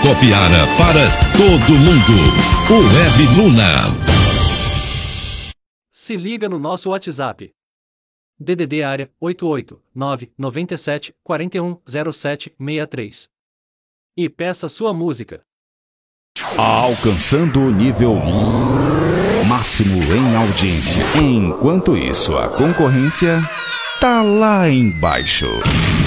Acopiara para todo mundo. O Web Luna. Se liga no nosso WhatsApp. DDD área 88997410763. E peça sua música. Alcançando o nível máximo em audiência. Enquanto isso, a concorrência tá lá embaixo.